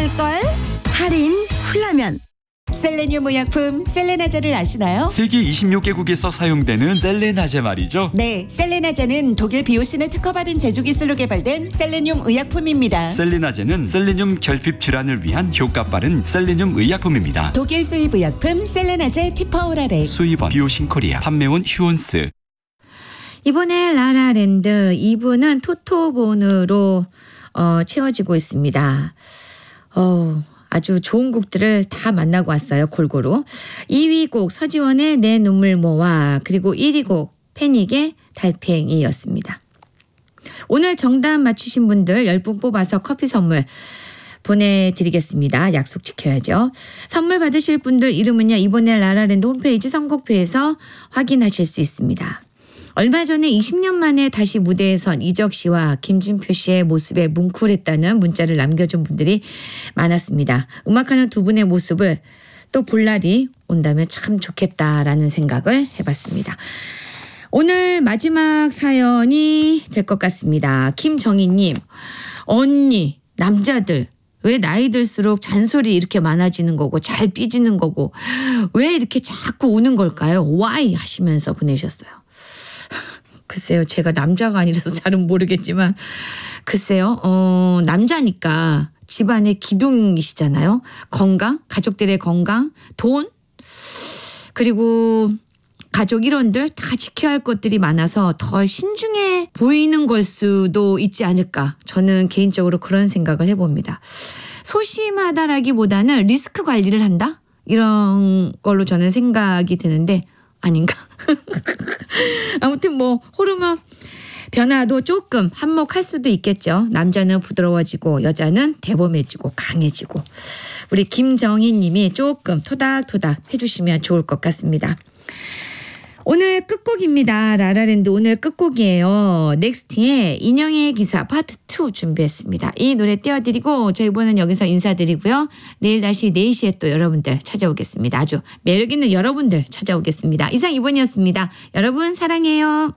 꿀꿀 할인 훌라면. 셀레늄 의약품 셀레나제를 아시나요? 세계 26개국에서 사용되는 셀레나제 말이죠. 네, 셀레나제는 독일 비오신에 특허받은 제조 기술로 개발된 셀레늄 의약품입니다. 셀레나제는 셀레늄 결핍 질환을 위한 효과 빠른 셀레늄 의약품입니다. 독일 수입 의약품 셀레나제 티퍼오라렉. 수입원 비오신 코리아, 판매원 휴온스. 이번에 라라랜드 2부는 토토본으로 채워지고 있습니다. 아주 좋은 곡들을 다 만나고 왔어요. 골고루. 2위 곡 서지원의 내 눈물 모아, 그리고 1위 곡 패닉의 달팽이였습니다. 오늘 정답 맞추신 분들 10분 뽑아서 커피 선물 보내드리겠습니다. 약속 지켜야죠. 선물 받으실 분들 이름은요, 이번에 라라랜드 홈페이지 선곡표에서 확인하실 수 있습니다. 얼마 전에 20년 만에 다시 무대에 선 이적 씨와 김진표 씨의 모습에 뭉클했다는 문자를 남겨준 분들이 많았습니다. 음악하는 두 분의 모습을 또 볼 날이 온다면 참 좋겠다라는 생각을 해봤습니다. 오늘 마지막 사연이 될 것 같습니다. 김정희님, 언니, 남자들 왜 나이 들수록 잔소리 이렇게 많아지는 거고 잘 삐지는 거고 왜 이렇게 자꾸 우는 걸까요? Why? 하시면서 보내주셨어요. 글쎄요, 제가 남자가 아니라서 잘은 모르겠지만 글쎄요, 남자니까 집안의 기둥이시잖아요. 건강, 가족들의 건강, 돈, 그리고 가족 일원들 다 지켜야 할 것들이 많아서 더 신중해 보이는 걸 수도 있지 않을까. 저는 개인적으로 그런 생각을 해봅니다. 소심하다라기보다는 리스크 관리를 한다? 이런 걸로 저는 생각이 드는데 아닌가? 아무튼 뭐 호르몬 변화도 조금 한몫할 수도 있겠죠. 남자는 부드러워지고 여자는 대범해지고 강해지고. 우리 김정희 님이 조금 토닥토닥 해주시면 좋을 것 같습니다. 오늘 끝곡입니다. 라라랜드 오늘 끝곡이에요. 넥스트의 인형의 기사 파트 2 준비했습니다. 이 노래 띄워드리고 저희 이번엔 여기서 인사드리고요. 내일 다시 4시에 또 여러분들 찾아오겠습니다. 아주 매력있는 여러분들 찾아오겠습니다. 이상 2번이었습니다. 여러분 사랑해요.